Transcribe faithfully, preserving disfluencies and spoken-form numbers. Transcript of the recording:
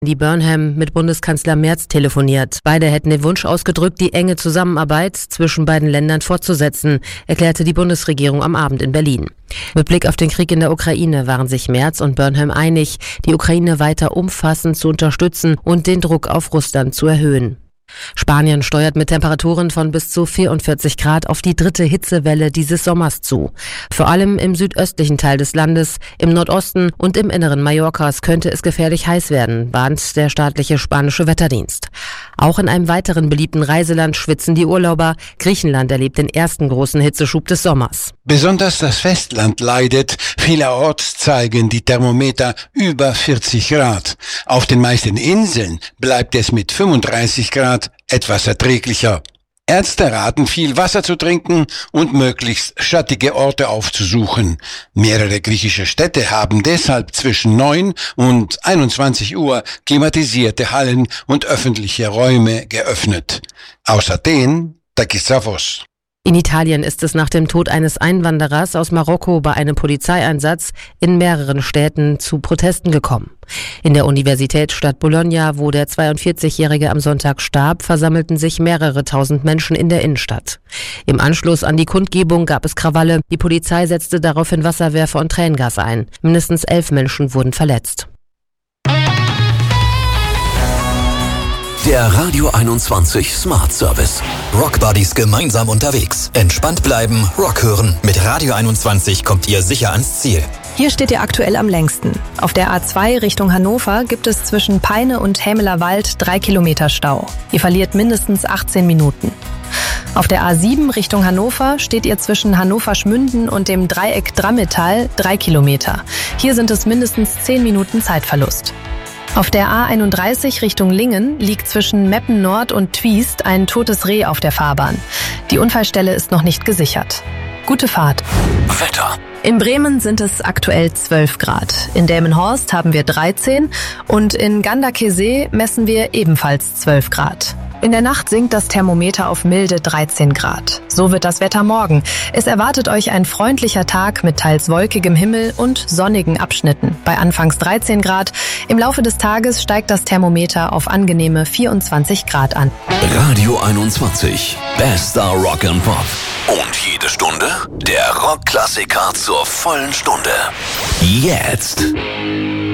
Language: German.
die Burnham mit Bundeskanzler Merz telefoniert. Beide hätten den Wunsch ausgedrückt, die enge Zusammenarbeit zwischen beiden Ländern fortzusetzen, erklärte die Bundesregierung am Abend in Berlin. Mit Blick auf den Krieg in der Ukraine waren sich Merz und Burnham einig, die Ukraine weiter umfassend zu unterstützen und den Druck auf Russland zu erhöhen. Spanien steuert mit Temperaturen von bis zu vierundvierzig Grad auf die dritte Hitzewelle dieses Sommers zu. Vor allem im südöstlichen Teil des Landes, im Nordosten und im Inneren Mallorcas könnte es gefährlich heiß werden, warnt der staatliche spanische Wetterdienst. Auch in einem weiteren beliebten Reiseland schwitzen die Urlauber. Griechenland erlebt den ersten großen Hitzeschub des Sommers. Besonders das Festland leidet. Vielerorts zeigen die Thermometer über vierzig Grad. Auf den meisten Inseln bleibt es mit fünfunddreißig Grad etwas erträglicher. Ärzte raten, viel Wasser zu trinken und möglichst schattige Orte aufzusuchen. Mehrere griechische Städte haben deshalb zwischen neun und einundzwanzig Uhr klimatisierte Hallen und öffentliche Räume geöffnet. Aus Athen, Takis Safos. In Italien ist es nach dem Tod eines Einwanderers aus Marokko bei einem Polizeieinsatz in mehreren Städten zu Protesten gekommen. In der Universitätsstadt Bologna, wo der zweiundvierzigjährige am Sonntag starb, versammelten sich mehrere tausend Menschen in der Innenstadt. Im Anschluss an die Kundgebung gab es Krawalle. Die Polizei setzte daraufhin Wasserwerfer und Tränengas ein. Mindestens elf Menschen wurden verletzt. Der Radio einundzwanzig Smart Service. Rock Buddies gemeinsam unterwegs. Entspannt bleiben, Rock hören. Mit Radio einundzwanzig kommt ihr sicher ans Ziel. Hier steht ihr aktuell am längsten. Auf der A zwei Richtung Hannover gibt es zwischen Peine und Hämelerwald drei Kilometer Stau. Ihr verliert mindestens achtzehn Minuten. Auf der A sieben Richtung Hannover steht ihr zwischen Hannover-Schmünden und dem Dreieck Drammetal drei Kilometer. Hier sind es mindestens zehn Minuten Zeitverlust. Auf der A einunddreißig Richtung Lingen liegt zwischen Meppen Nord und Twiest ein totes Reh auf der Fahrbahn. Die Unfallstelle ist noch nicht gesichert. Gute Fahrt. Wetter. In Bremen sind es aktuell zwölf Grad. In Delmenhorst haben wir dreizehn und in Gandakesee messen wir ebenfalls zwölf Grad. In der Nacht sinkt das Thermometer auf milde dreizehn Grad. So wird das Wetter morgen. Es erwartet euch ein freundlicher Tag mit teils wolkigem Himmel und sonnigen Abschnitten. Bei anfangs dreizehn Grad. Im Laufe des Tages steigt das Thermometer auf angenehme vierundzwanzig Grad an. Radio einundzwanzig. Bester Rock and Pop. Und jede Stunde der Rockklassiker zur vollen Stunde. Jetzt.